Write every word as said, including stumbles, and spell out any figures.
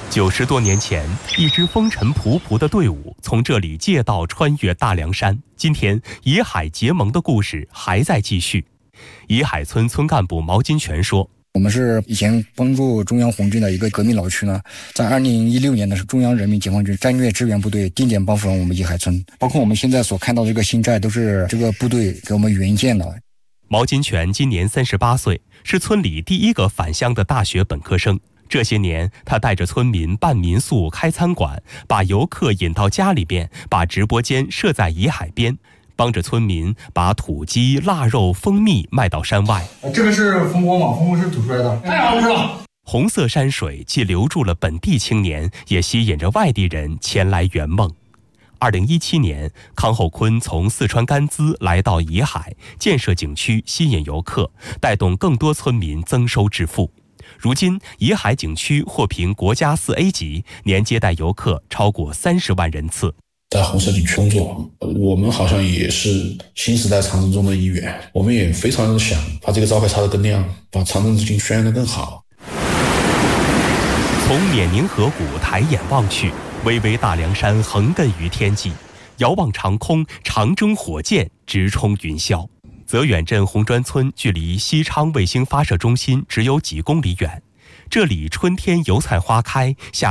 九十多年前，一支风尘仆仆的队伍从这里借道穿越大凉山。今天，野海结盟的故事还在继续。野海村村干部毛金泉说：“ 我们是以前帮助中央红军的一个革命老区呢，在二零一六年的是中央人民解放军战略支援部队定点帮扶了我们野海村，包括我们现在所看到这个新寨都是这个部队给我们援建的。” 毛金泉今年三十八岁，是村里第一个返乡的大学本科生。这些年，他带着村民办民宿、开餐馆，把游客引到家里边，把直播间设在野海边，帮着村民把土鸡、腊肉、蜂蜜卖到山外。 这个是蜂窝嘛，蜂窝是吐出来的，太好吃了。 红色山水既留住了本地青年，也吸引着外地人前来圆梦。二零一七年，康厚坤从四川甘孜来到野海，建设景区，吸引游客，带动更多村民增收致富。如今，野海景区获评国家四 A 级，年接待游客超过三十万人次。 在红色景区工作，我们好像也是新时代长征中的一员，我们也非常想把这个招牌插得更亮，把长征之境宣扬得更好。 从冕宁河谷抬眼望去，巍巍大凉山横亘于天际，遥望长空，长征火箭直冲云霄。泽远镇红砖村距离西昌卫星发射中心只有几公里远，这里春天油菜花开，夏